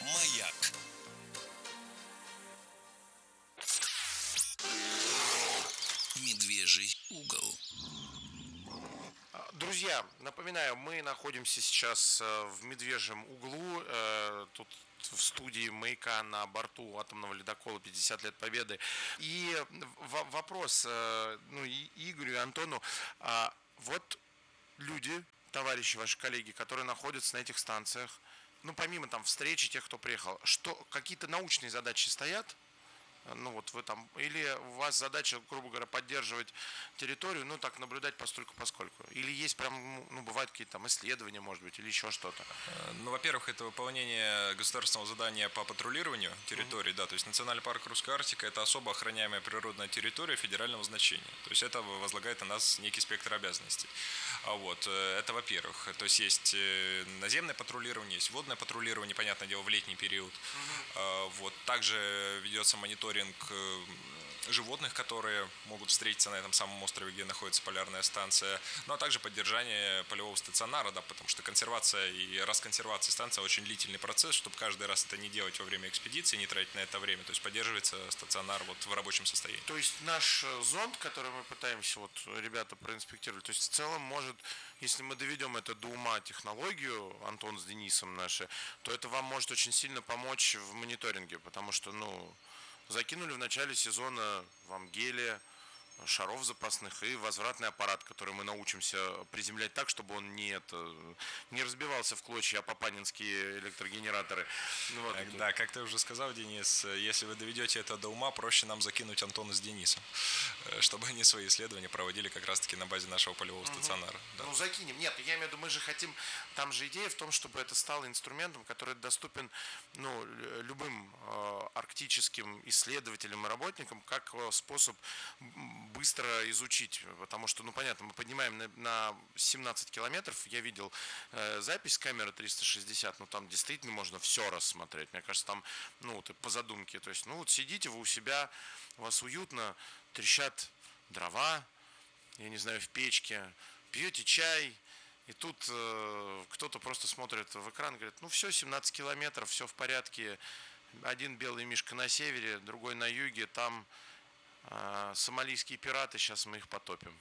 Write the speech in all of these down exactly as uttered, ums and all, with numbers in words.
Маяк. Медвежий угол. Друзья, напоминаю, мы находимся сейчас в Медвежьем углу. Тут в студии Маяка на борту атомного ледокола пятьдесят лет Победы. И вопрос, ну, и Игорю, и Антону. Вот люди, товарищи, ваши коллеги, которые находятся на этих станциях, ну, помимо там встречи тех, кто приехал, что какие-то научные задачи стоят? Ну вот вы там, или у вас задача, грубо говоря, поддерживать территорию, ну так наблюдать постольку поскольку, или есть прям, ну бывают какие-то там исследования, может быть, или еще что-то? Ну, во-первых, это выполнение государственного задания по патрулированию территории, mm-hmm. да, то есть Национальный парк Русская Арктика — это особо охраняемая природная территория федерального значения, то есть это возлагает на нас некий спектр обязанностей. А вот, это во-первых, то есть есть наземное патрулирование, есть водное патрулирование, понятное дело, в летний период, mm-hmm. вот, также ведется мониторинг животных, которые могут встретиться на этом самом острове, где находится полярная станция, ну а также поддержание полевого стационара, да, потому что консервация и расконсервация станции очень длительный процесс, чтобы каждый раз это не делать во время экспедиции, не тратить на это время, то есть поддерживается стационар вот в рабочем состоянии. То есть наш зонд, который мы пытаемся, вот ребята проинспектировать, то есть в целом может, если мы доведем это до ума технологию, Антон с Денисом наши, то это вам может очень сильно помочь в мониторинге, потому что, ну, закинули в начале сезона вам гелия, шаров запасных и возвратный аппарат, который мы научимся приземлять так, чтобы он не, это, не разбивался в клочья папанинские электрогенераторы. Ну, вот. Да, как ты уже сказал, Денис, если вы доведете это до ума, проще нам закинуть Антона с Денисом, чтобы они свои исследования проводили как раз-таки на базе нашего полевого угу. стационара. Да. Ну, закинем. Нет, я имею в виду, мы же хотим, там же идея в том, чтобы это стало инструментом, который доступен, ну, любым э, арктическим исследователям и работникам, как способ быстро изучить, потому что, ну, понятно, мы поднимаем на, на семнадцать километров, я видел э, запись с камеры триста шестьдесят, ну, там действительно можно все рассмотреть, мне кажется, там, ну, вот, по задумке, то есть, ну, вот сидите вы у себя, у вас уютно, трещат дрова, я не знаю, в печке, пьете чай, и тут э, кто-то просто смотрит в экран и говорит, ну, все, семнадцать километров, все в порядке, один белый мишка на севере, другой на юге, там сомалийские пираты, сейчас мы их потопим.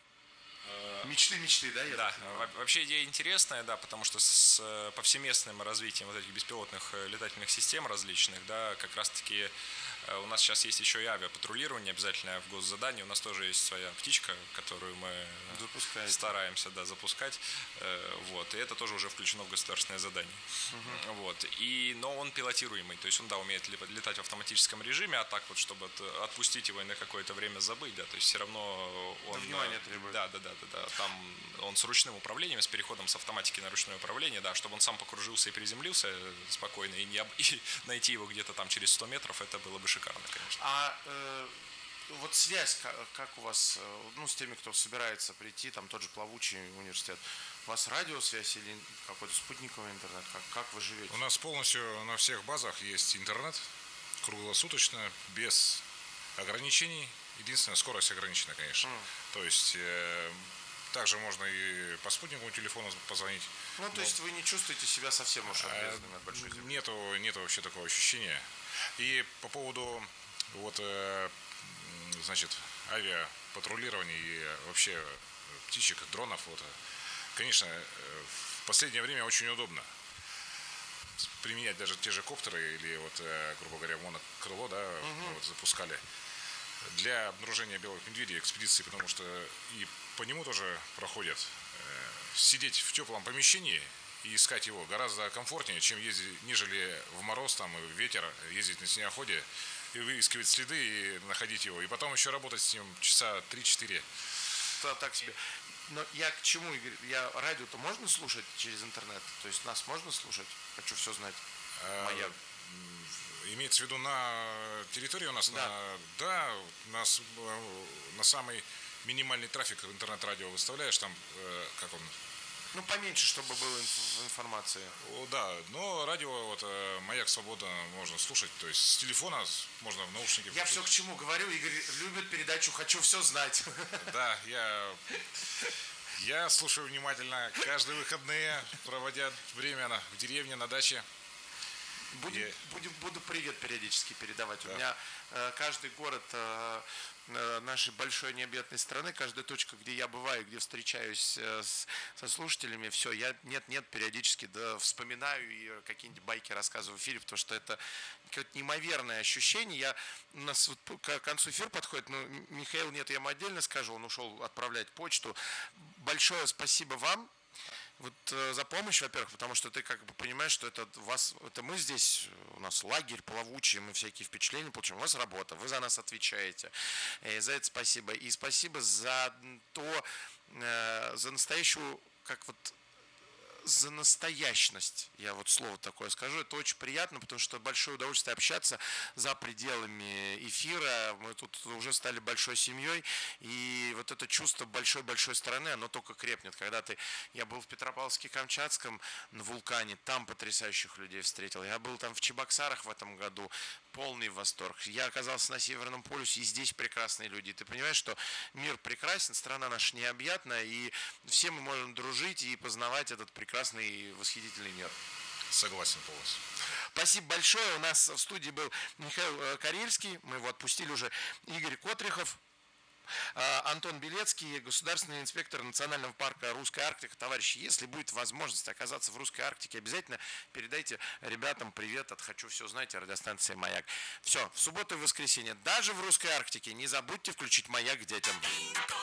Мечты, мечты, да? Я да, вообще идея интересная, да, потому что с повсеместным развитием вот этих беспилотных летательных систем различных, да, как раз-таки у нас сейчас есть еще и авиапатрулирование обязательное в госзадании, у нас тоже есть своя птичка, которую мы Запускаете. стараемся, да, запускать, вот, и это тоже уже включено в государственное задание, угу. вот, и, но он пилотируемый, то есть он, да, умеет летать в автоматическом режиме, а так вот, чтобы отпустить его и на какое-то время забыть, да, то есть все равно он... Да, внимание требует. Да, да, да. Да, да, там он с ручным управлением, с переходом с автоматики на ручное управление, да, чтобы он сам покружился и приземлился спокойно, и, не, и найти его где-то там через сто метров, это было бы шикарно, конечно. А э, вот связь, как, как у вас, ну, с теми, кто собирается прийти, там тот же плавучий университет, у вас радиосвязь или какой-то спутниковый интернет, как, как вы живете? У нас полностью на всех базах есть интернет, круглосуточно, без ограничений. Единственная скорость ограничена, конечно. Mm. То есть э, также можно и по спутниковому телефону позвонить. Ну, то но... есть вы не чувствуете себя совсем уж отрезанными от большой земли? Нету, нету вообще такого ощущения. И по поводу вот, э, значит, авиапатрулирования и вообще птичек, дронов, вот, конечно, в последнее время очень удобно применять даже те же коптеры или вот, грубо говоря, монокрыло, да, mm-hmm. вот, запускали для обнаружения белых медведей экспедиции, потому что и по нему тоже проходят. Сидеть в теплом помещении и искать его гораздо комфортнее, чем ездить, нежели в мороз там, и в ветер, ездить на снегоходе и выискивать следы и находить его. И потом еще работать с ним часа три-четыре. Да, так себе. Но я к чему, Игорь? Я, радио-то можно слушать через интернет? То есть нас можно слушать? Хочу все знать. Маяк. Имеется в виду на территории у нас, да, на, да, нас на самый минимальный трафик интернет-радио выставляешь, там, э, как он... Ну, поменьше, чтобы было инф- информации. О, да, но радио, вот, э, «Маяк свобода» можно слушать, то есть с телефона можно в наушники... Я все к чему говорю, Игорь любит передачу «Хочу все знать». Да, я... Я слушаю внимательно каждые выходные, проводя время в деревне, на даче. Будем, И- будем, буду привет периодически передавать. Да. У меня э, каждый город э, э, нашей большой необъятной страны, каждая точка, где я бываю, где встречаюсь э, с, со слушателями, все, я нет-нет, периодически да, вспоминаю и какие-нибудь байки рассказываю в эфире, потому что это какое-то неимоверное ощущение. Я, у нас вот к концу эфира подходит, ну, Михаил нет, я ему отдельно скажу, он ушел отправлять почту. Большое спасибо вам. Вот э, за помощь, во-первых, потому что ты как бы понимаешь, что это вас, это мы здесь, у нас лагерь плавучий, мы всякие впечатления получим, у вас работа, вы за нас отвечаете. И за это спасибо. И спасибо за то, э, за настоящую, как вот за настоящность, я вот слово такое скажу, это очень приятно, потому что большое удовольствие общаться за пределами эфира, мы тут уже стали большой семьей, и вот это чувство большой-большой страны, оно только крепнет, когда ты, я был в Петропавловске-Камчатском на вулкане, там потрясающих людей встретил, я был там в Чебоксарах в этом году, полный восторг, я оказался на Северном полюсе, и здесь прекрасные люди, и ты понимаешь, что мир прекрасен, страна наша необъятна, и все мы можем дружить и познавать этот прекрасный прекрасный, восхитительный мир. Согласен полностью. Спасибо большое. У нас в студии был Михаил Карельский, мы его отпустили уже, Игорь Котрихов, Антон Белецкий, государственный инспектор Национального парка «Русская Арктика». Товарищи, если будет возможность оказаться в Русской Арктике, обязательно передайте ребятам привет от «Хочу все знать» радиостанции «Маяк». Все, в субботу и воскресенье, даже в Русской Арктике, не забудьте включить «Маяк» детям.